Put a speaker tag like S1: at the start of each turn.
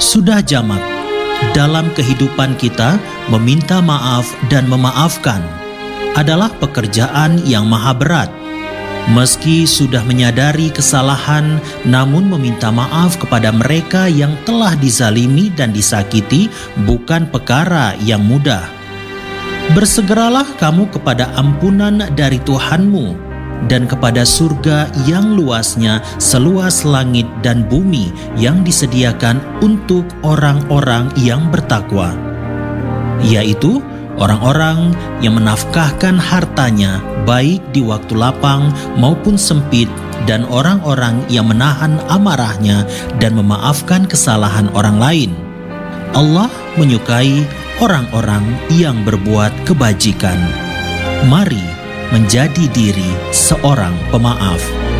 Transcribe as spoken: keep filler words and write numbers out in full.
S1: Sudah jamak dalam kehidupan kita meminta maaf dan memaafkan adalah pekerjaan yang maha berat. Meski sudah menyadari kesalahan, namun meminta maaf kepada mereka yang telah dizalimi dan disakiti bukan perkara yang mudah. Bersegeralah kamu kepada ampunan dari Tuhanmu dan kepada surga yang luasnya seluas langit dan bumi yang disediakan untuk orang-orang yang bertakwa, yaitu orang-orang yang menafkahkan hartanya baik di waktu lapang maupun sempit, dan orang-orang yang menahan amarahnya dan memaafkan kesalahan orang lain. Allah menyukai orang-orang yang berbuat kebajikan. Mari menjadi diri seorang pemaaf.